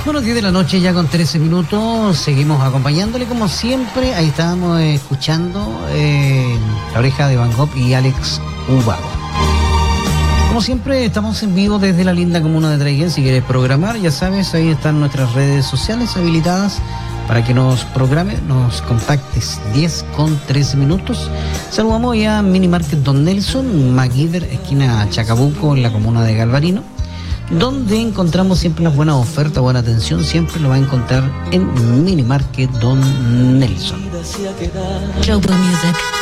Bueno, 10 de la noche ya con 13 minutos, seguimos acompañándole como siempre. Ahí estábamos escuchando La Oreja de Van Gogh y Alex Ubago. Como siempre, estamos en vivo desde la linda comuna de Traiguén. Si quieres programar, ya sabes, ahí están nuestras redes sociales habilitadas para que nos programe, nos contactes. 10 con 13 minutos. Saludamos ya a Mini Market Don Nelson, MacGyver, esquina Chacabuco, en la comuna de Galvarino, donde encontramos siempre unas buenas ofertas, buena atención. Siempre lo va a encontrar en Mini Market Don Nelson. Jobo Music.